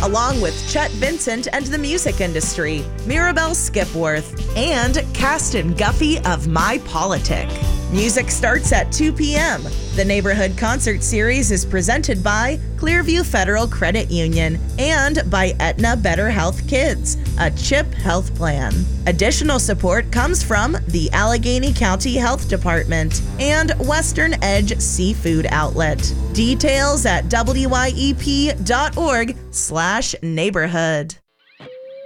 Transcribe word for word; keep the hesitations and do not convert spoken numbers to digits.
along with Chet Vincent and the music industry, Mirabelle Skipworth, and Caston Guffey of My Politic. Music starts at two p.m. The Neighborhood Concert Series is presented by Clearview Federal Credit Union and by Aetna Better Health Kids, a CHIP health plan. Additional support comes from the Allegheny County Health Department and Western Edge Seafood Outlet. Details at W Y E P dot org slash neighborhood.